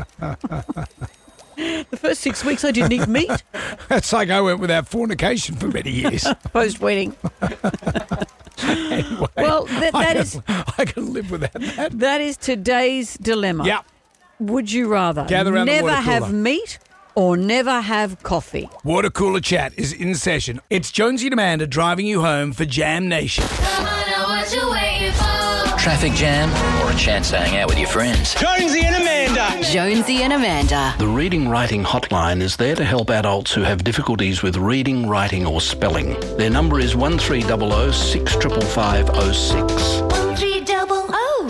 The first 6 weeks I didn't eat meat. That's like I went without fornication for many years. Post-wedding. Anyway, Well, I can live without that. that is today's dilemma. Yep. Would you rather Gather around the never water cooler. have meat or never have coffee? Water cooler chat is in session. It's Jonesy and Amanda driving you home for Jam Nation. Come on now, what you waiting for? Traffic jam or a chance to hang out with your friends. Jonesy and Amanda. Jonesy and Amanda. The Reading Writing Hotline is there to help adults who have difficulties with reading, writing or spelling. Their number is 1300 655 06. 1300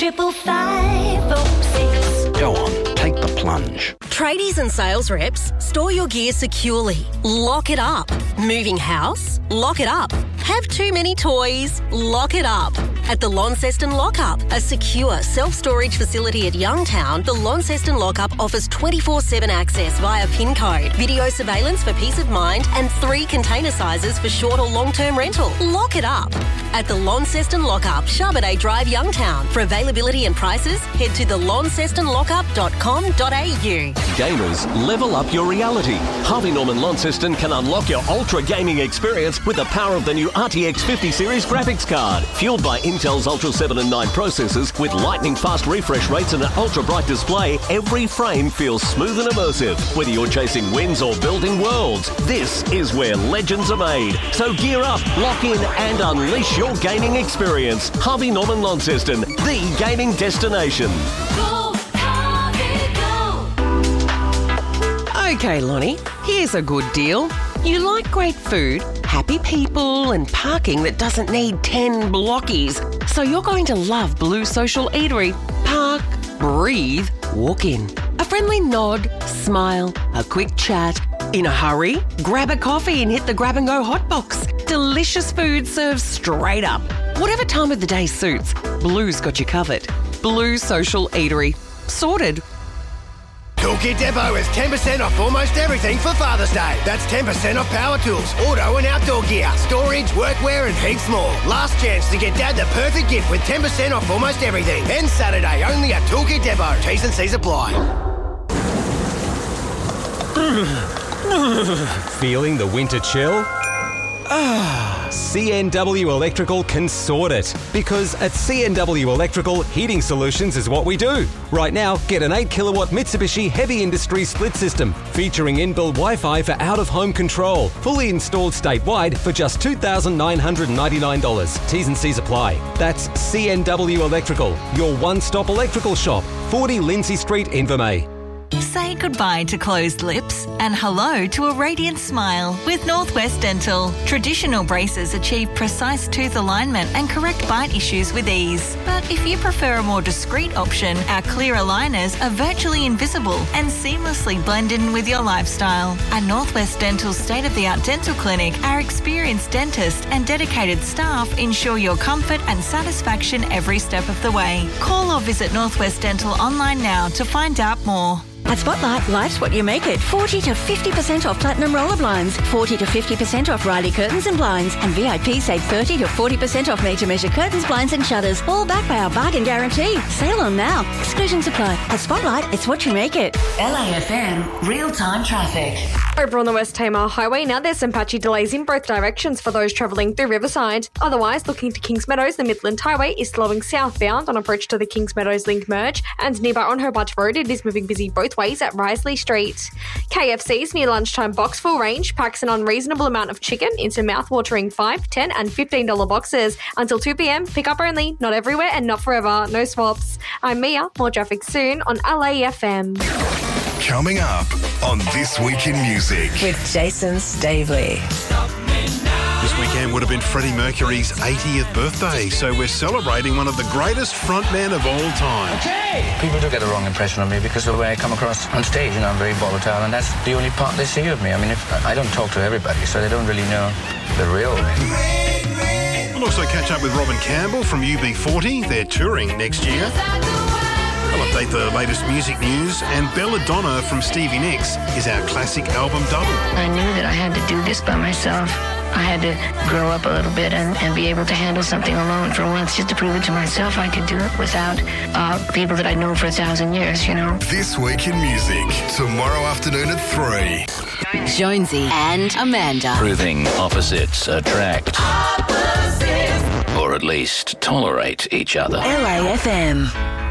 655 06. Go on, take the plunge. Tradies and sales reps, store your gear securely. Lock it up. Moving house? Lock it up. Have too many toys? Lock it up. At the Launceston Lockup, a secure self-storage facility at Youngtown, the Launceston Lockup offers 24/7 access via PIN code, video surveillance for peace of mind, and 3 container sizes for short or long-term rental. Lock it up. At the Launceston Lockup, Charbonnet Drive, Youngtown. For availability and prices, head to thelauncestonlockup.com.au. Gamers, level up your reality. Harvey Norman Launceston can unlock your ultra gaming experience with the power of the new RTX 50 series graphics card. Fueled by Intel's Ultra 7 and 9 processors with lightning fast refresh rates and an ultra bright display, every frame feels smooth and immersive. Whether you're chasing wins or building worlds, this is where legends are made. So gear up, lock in and unleash your gaming experience. Harvey Norman Launceston, the gaming destination. Go, Harvey, go. Okay, Lonnie, here's a good deal. You like great food, happy people and parking that doesn't need 10 blockies. So you're going to love Blue Social Eatery. Park, breathe, walk in. A friendly nod, smile, a quick chat. In a hurry, grab a coffee and hit the grab and go hotbox. Delicious food served straight up. Whatever time of the day suits, Blue's got you covered. Blue Social Eatery. Sorted. Toolkit Depot is 10% off almost everything for Father's Day. That's 10% off power tools, auto and outdoor gear, storage, workwear and heaps more. Last chance to get Dad the perfect gift with 10% off almost everything. Ends Saturday only at Toolkit Depot. T's and C's apply. Feeling the winter chill? CNW Electrical can sort it. Because at CNW Electrical, heating solutions is what we do. Right now, get an 8 kilowatt Mitsubishi Heavy Industry split system featuring inbuilt Wi-Fi for out-of-home control. Fully installed statewide for just $2,999. T's and C's apply. That's CNW Electrical, your one-stop electrical shop. 40 Lindsay Street, Invermay. Say goodbye to closed lips and hello to a radiant smile with Northwest Dental. Traditional braces achieve precise tooth alignment and correct bite issues with ease. But if you prefer a more discreet option, our clear aligners are virtually invisible and seamlessly blend in with your lifestyle. At Northwest Dental's state-of-the-art dental clinic, our experienced dentist and dedicated staff ensure your comfort and satisfaction every step of the way. Call or visit Northwest Dental online now to find out more. At Spotlight, life's what you make it. 40 to 50% off Platinum Roller Blinds, 40 to 50% off Riley Curtains and Blinds, and VIP save 30 to 40% off made-to-measure curtains, blinds and shutters, all backed by our bargain guarantee. Sale on now. Exclusions apply. At Spotlight, it's what you make it. LAFM, real-time traffic. Over on the West Tamar Highway, now there's some patchy delays in both directions for those travelling through Riverside. Otherwise, looking to Kings Meadows, the Midland Highway is slowing southbound on approach to the Kings Meadows Link merge, and nearby on Hobart Road, it is moving busy both ways at Risley Street. KFC's near lunchtime box full range packs an unreasonable amount of chicken into mouth-watering $5, $10 and $15 boxes. Until 2 p.m, pick up only, not everywhere and not forever, no swaps. I'm Mia, more traffic soon on LAFM. Coming up on This Week in Music. With Jason Stavely. This weekend would have been Freddie Mercury's 80th birthday, so we're celebrating one of the greatest frontmen of all time. Okay! People do get a wrong impression of me because of the way I come across on stage, I'm very volatile, and that's the only part they see of me. I mean, I don't talk to everybody, so they don't really know the real me. We'll also catch up with Robin Campbell from UB40. They're touring next year. We'll update the latest music news, and Belladonna from Stevie Nicks is our classic album double. I knew that I had to do this by myself. I had to grow up a little bit and be able to handle something alone for once, just to prove it to myself I could do it without people that I'd known for 1,000 years, you know. This Week in Music, tomorrow afternoon at 3. Jonesy and Amanda. Proving opposites attract. Or at least tolerate each other. LAFM.